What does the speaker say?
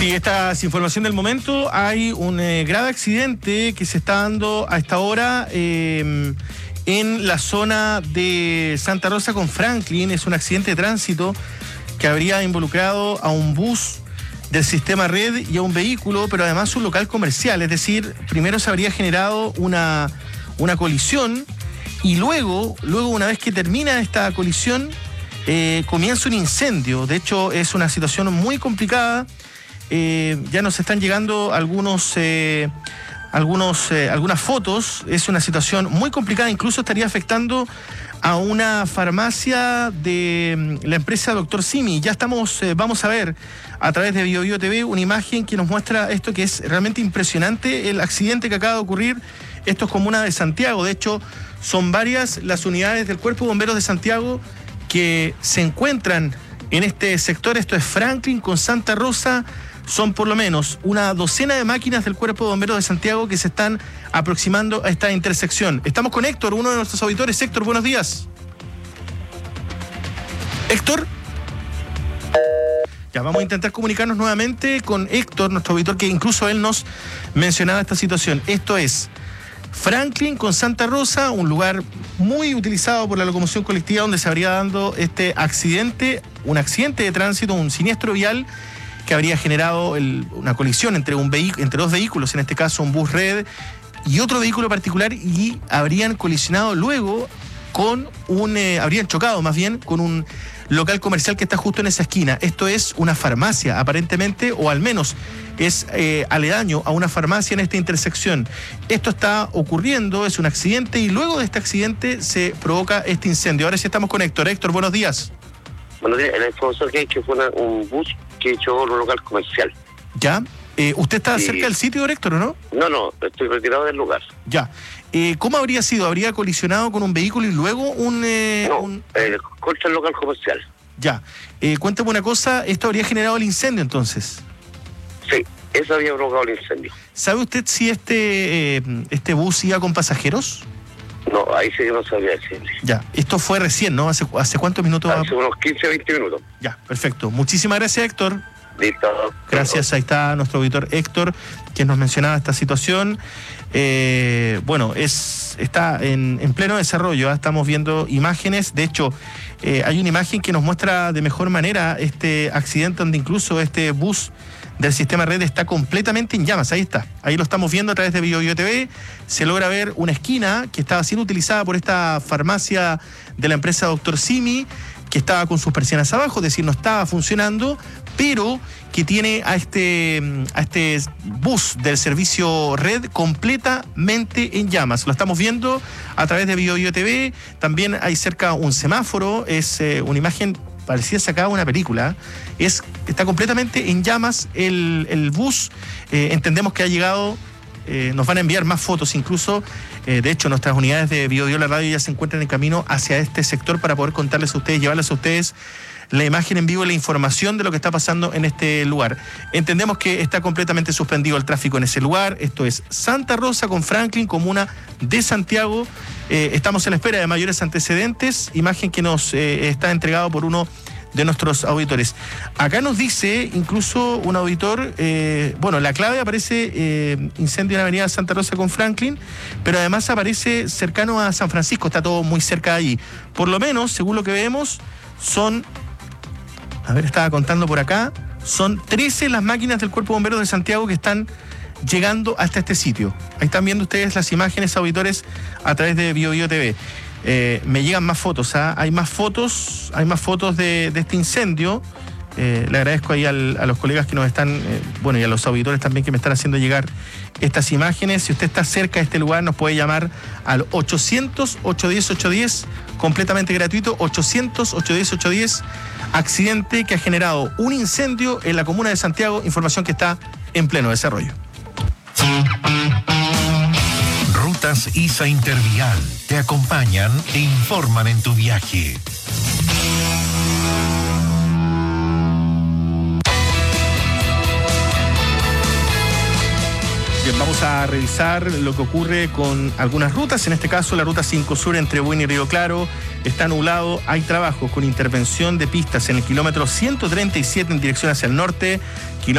Sí, esta es información del momento. Hay un grave accidente que se está dando a esta hora en la zona de Santa Rosa con Franklin. Es un accidente de tránsito que habría involucrado a un bus del sistema Red y a un vehículo, pero además un local comercial. Es decir, primero se habría generado una colisión y luego una vez que termina esta colisión, comienza un incendio. De hecho, es una situación muy complicada. Ya nos están llegando algunas fotos. Es una situación muy complicada, incluso estaría afectando a una farmacia de la empresa Dr. Simi. Ya vamos a ver a través de BioBio TV una imagen que nos muestra esto, que es realmente impresionante, el accidente que acaba de ocurrir. Esto es comuna de Santiago. De hecho, son varias las unidades del Cuerpo de Bomberos de Santiago que se encuentran en este sector. Esto es Franklin con Santa Rosa. Son por lo menos una docena de máquinas del Cuerpo de Bomberos de Santiago que se están aproximando a esta intersección. Estamos con Héctor, uno de nuestros auditores. Héctor, buenos días. Héctor. Ya, vamos a intentar comunicarnos nuevamente con Héctor, nuestro auditor, que incluso él nos mencionaba esta situación. Esto es Franklin con Santa Rosa, un lugar muy utilizado por la locomoción colectiva donde se habría dado este accidente, un accidente de tránsito, un siniestro vial que habría generado una colisión entre dos vehículos, en este caso un bus Red y otro vehículo particular, y habrían colisionado luego habrían chocado más bien con un local comercial que está justo en esa esquina. Esto es una farmacia, aparentemente, o al menos es aledaño a una farmacia en esta intersección. Esto está ocurriendo, es un accidente, y luego de este accidente se provoca este incendio. Ahora sí estamos con Héctor. Héctor, buenos días. Buenos días. La información que hay que fue un bus que echó un local comercial. ¿Ya? ¿Usted está cerca del sitio, Héctor, o no? No, estoy retirado del lugar. Ya. ¿Cómo habría sido? ¿Habría colisionado con un vehículo y luego contra el local comercial. Ya. Cuéntame una cosa, ¿esto habría generado el incendio entonces? Sí, eso había provocado el incendio. ¿Sabe usted si este bus iba con pasajeros? No, ahí sí que no sabía decirle. Ya, esto fue recién, ¿no? ¿Hace cuántos minutos? Hace unos 15 o 20 minutos. Ya, perfecto. Muchísimas gracias, Héctor. Listo. Gracias, ahí está nuestro auditor Héctor, quien nos mencionaba esta situación. Está en pleno desarrollo, ¿eh? Estamos viendo imágenes. De hecho, hay una imagen que nos muestra de mejor manera este accidente, donde incluso este bus del sistema Red está completamente en llamas. Ahí está, ahí lo estamos viendo a través de BioBio TV. Se logra ver una esquina que estaba siendo utilizada por esta farmacia de la empresa Dr. Simi, que estaba con sus persianas abajo, es decir, no estaba funcionando, pero que tiene a este bus del servicio Red completamente en llamas. Lo estamos viendo a través de BioBio TV. También hay cerca un semáforo, es una imagen parecía sacada de una película. Está completamente en llamas el bus. Entendemos que ha llegado. Nos van a enviar más fotos incluso. De hecho, nuestras unidades de BioBio la radio ya se encuentran en camino hacia este sector para poder contarles a ustedes, llevarles a ustedes la imagen en vivo y la información de lo que está pasando en este lugar. Entendemos que está completamente suspendido el tráfico en ese lugar. Esto es Santa Rosa con Franklin, comuna de Santiago. Estamos en la espera de mayores antecedentes. Imagen que nos está entregado por uno de nuestros auditores. Acá nos dice incluso un auditor, la clave aparece incendio en la avenida Santa Rosa con Franklin, pero además aparece cercano a San Francisco, está todo muy cerca de allí. Por lo menos, según lo que vemos, estaba contando por acá, son 13 las máquinas del Cuerpo de Bomberos de Santiago que están llegando hasta este sitio. Ahí están viendo ustedes las imágenes, auditores, a través de BioBio TV. Me llegan más fotos, hay más fotos de este incendio. Le agradezco ahí a los colegas que nos están, y a los auditores también que me están haciendo llegar estas imágenes. Si usted está cerca de este lugar, nos puede llamar al 800-810-810, completamente gratuito, 800-810-810, accidente que ha generado un incendio en la comuna de Santiago, información que está en pleno desarrollo. Rutas ISA Intervial te acompañan e informan en tu viaje. Bien, vamos a revisar lo que ocurre con algunas rutas. En este caso, la ruta 5 Sur entre Buin y Río Claro está nublado. Hay trabajos con intervención de pistas en el kilómetro 137 en dirección hacia el norte,